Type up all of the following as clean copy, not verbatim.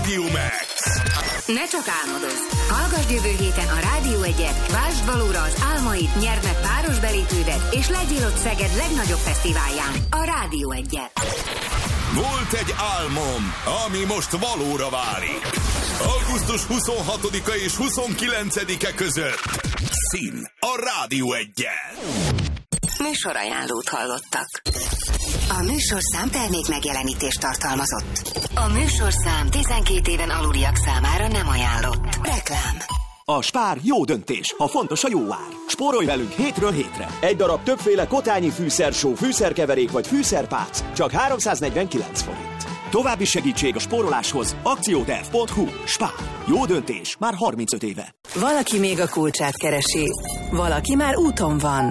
Radio Max. Ne csak álmodozz! Hallgasd jövő héten a Rádió 1-et, vásd valóra az álmaid, nyerd meg páros belépődet, és legyél ott Szeged legnagyobb fesztiválján, a Rádió 1-et. Volt egy álmom, ami most valóra válik. Augusztus 26-a és 29-e között. Szín a Rádió 1-jel. Műsorajánlót hallottak. A műsorszám termék megjelenítést tartalmazott. A műsorszám 12 éven aluliak számára nem ajánlott. Reklám. A Spár jó döntés, ha fontos a jó ár. Spórolj velünk hétről hétre. Egy darab többféle kotányi fűszersó, fűszerkeverék vagy fűszerpálc csak 349 forint. További segítség a spóroláshoz akcióterv.hu. Spár. Jó döntés már 35 éve. Valaki még a kulcsát keresi. Valaki már úton van.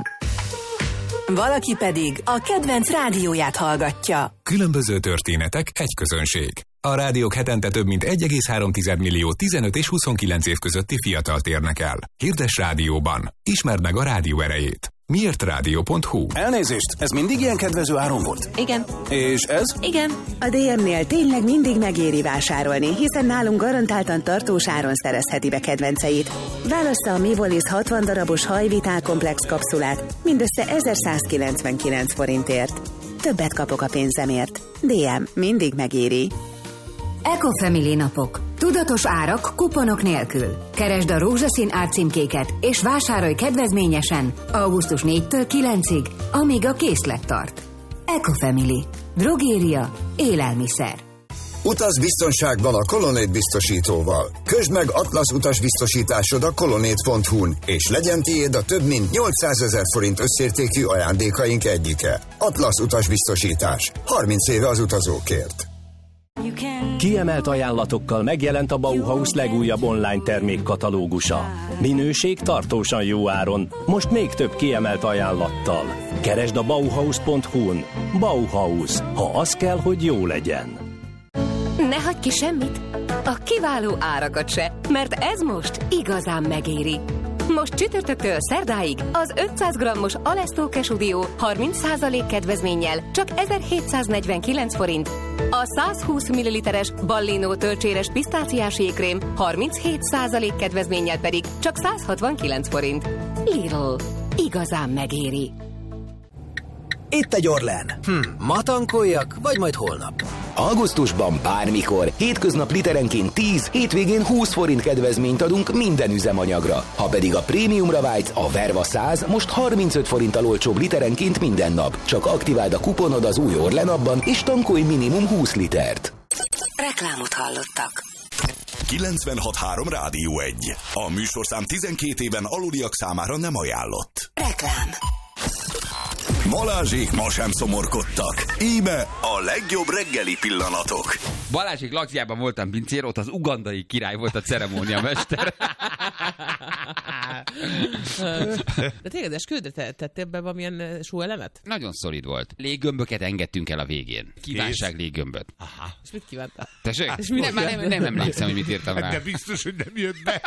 Valaki pedig a kedvenc rádióját hallgatja. Különböző történetek, egy közönség. A rádiók hetente több mint 1,3 millió 15 és 29 év közötti fiatalt érnek el. Hirdess rádióban. Ismerd meg a rádió erejét. miértrádió.hu. Elnézést, ez mindig ilyen kedvező áron volt? Igen. És ez? Igen. A DM-nél tényleg mindig megéri vásárolni, hiszen nálunk garantáltan tartós áron szerezheti be kedvenceit. Válassza a Mivolis 60 darabos hajvitálkomplex kapszulát mindössze 1199 forintért. Többet kapok a pénzemért. DM mindig megéri. Ecofamily napok. Tudatos árak kuponok nélkül. Keresd a rózsaszín árcímkéket, és vásárolj kedvezményesen augusztus 4-től 9-ig, amíg a készlet tart. Ecofamily. Drogéria. Élelmiszer. Utaz biztonságban a Colonnade biztosítóval. Közd meg Atlasz utasbiztosításod a colonnade.hu-n, és legyen tiéd a több mint 800 000 forint összértékű ajándékaink egyike. Atlasz utasbiztosítás. 30 éve az utazókért. Kiemelt ajánlatokkal megjelent a Bauhaus legújabb online termékkatalógusa. Minőség tartósan jó áron, most még több kiemelt ajánlattal. Keresd a Bauhaus.hu-n. Bauhaus, ha az kell, hogy jó legyen. Ne hagyj ki semmit, a kiváló árakat se, mert ez most igazán megéri. Most csütörtöktől szerdáig az 500 g-os Alesto Kesudió 30% kedvezménnyel csak 1749 forint. A 120 ml-es Ballino tölcséres pisztáciás jégkrém 37% kedvezménnyel pedig csak 169 forint. Lidl. Igazán megéri. Itt egy Orlen. Ma tankoljak, vagy majd holnap? Augusztusban bármikor, hétköznap literenként 10, hétvégén 20 forint kedvezményt adunk minden üzemanyagra. Ha pedig a prémiumra vágysz, a Verva 100 most 35 forinttal olcsóbb literenként minden nap. Csak aktiváld a kuponod az új Orlen appban, és tankolj minimum 20 litert. Reklámot hallottak. 96.3 Rádió 1. A műsorszám 12 éven aluliak számára nem ajánlott. Reklám. Balázsék ma sem szomorkodtak. Íme a legjobb reggeli pillanatok. Balázsék lakjában voltam pincér, ott az ugandai király volt a ceremóniamester. De tényleg esküdre tettél be valamilyen sóelemet? Nagyon szolid volt. Léggömböket engedtünk el a végén. Kívánság léggömböt. Aha. És mit kívántál? Tessék? Nem emlékszem, hogy mit írtam rá. De biztos, hogy nem jött be.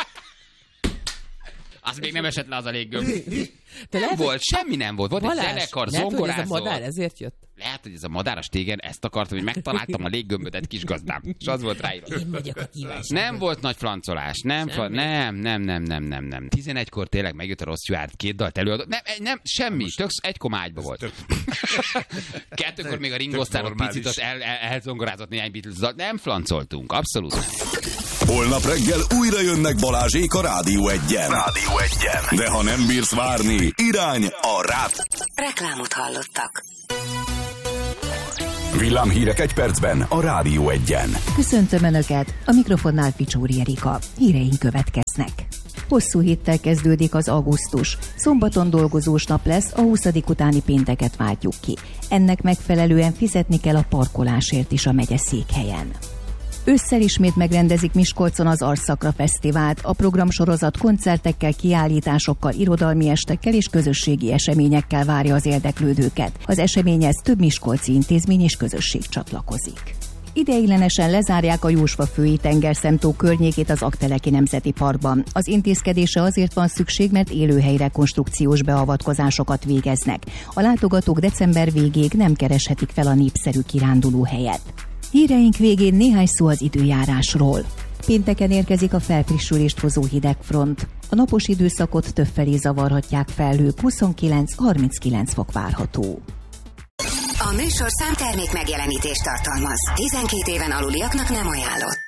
Az még nem esett le az a léggömb. Nem volt, semmi nem volt. Volt egy zenekar, zongorázó. Lehet, hogy ez a madár ezért jött? Lehet, hogy ez a madáras tégen ezt akartam, hogy megtaláltam a léggömbödet, kisgazdám. És az volt ráírva. Én megyek a kívánság. Nem volt nagy flancolás. Nem. 11-kor tényleg megjött a Rossz Stuart, 2 dalt előadott. Nem, semmi. Tök egy komágyba volt. 2-kor még a Ringo Starr picit elzongorázott néhány Beatles dalt. Nem flancoltunk, abszolút. Holnap reggel újra jönnek Balázsék a Rádió 1-en. De ha nem bírsz várni, irány a rát. Reklámot hallottak. Villámhírek egy percben a Rádió 1-en. Köszöntöm Önöket, a mikrofonnál Picsóri Erika. Híreink következnek. Hosszú héttel kezdődik az augusztus. Szombaton dolgozós nap lesz, a 20. utáni pénteket váltjuk ki. Ennek megfelelően fizetni kell a parkolásért is a megyeszékhelyen. Ősszel ismét megrendezik Miskolcon az Arszakra Fesztivált. A programsorozat koncertekkel, kiállításokkal, irodalmi estekkel és közösségi eseményekkel várja az érdeklődőket. Az eseményhez több miskolci intézmény és közösség csatlakozik. Ideiglenesen lezárják a Jósva-fői tengerszemtó környékét az Aggteleki Nemzeti Parkban. Az intézkedésre azért van szükség, mert élőhelyrekonstrukciós beavatkozásokat végeznek. A látogatók december végéig nem kereshetik fel a népszerű kiránduló helyet. Híreink végén néhány szó az időjárásról. Pénteken érkezik a felfrissülést hozó hidegfront. A napos időszakot többfelé zavarhatják felhők, 29-39 fok várható. A műsorszám termék megjelenítést tartalmaz. 12 éven aluliaknak nem ajánlott.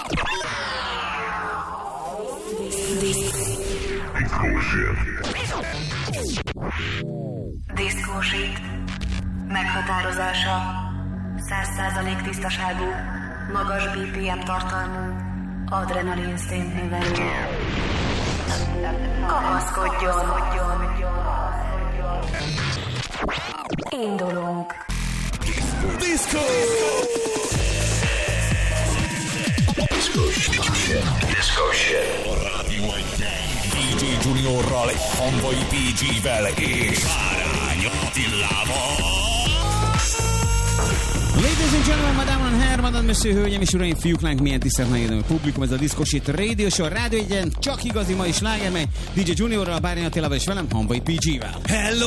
Diszkósít. Meghatározása 100% tisztaságú, magas BPM tartalmú, adrenalin szint növelő. Kapaszkodjon! Indulunk! Diszkó! Disco shit. A Rádió Egyen. DJ Juniorral, Hamvai PG-vel és Bárány Attilával. Ladies and gentlemen, madame and herr, madame, monsieur, hölgyem és uraim, fiúk, láng, milyen tisztelt megérdemlő publikum, ez a Disco Shit Radio Show, Rádió Egyen, csak igazi mai sláger, mely DJ Juniorral, Bárány Attilával és velem, Hamvai PG-vel. Hello!